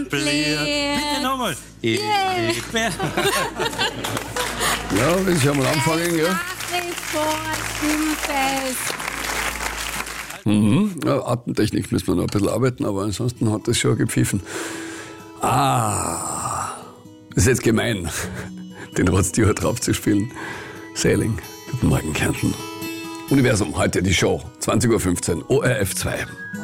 Bitte nochmal. Ich bin... Ja, wenn Sie einmal anfangen, ja. Ja, Atemtechnik müssen wir noch ein bisschen arbeiten, aber ansonsten hat das schon gepfiffen. Das ist jetzt gemein, den Rod Stewart drauf zu spielen. Sailing. Guten Morgen, Kärnten. Universum, heute die Show, 20.15 Uhr, ORF 2.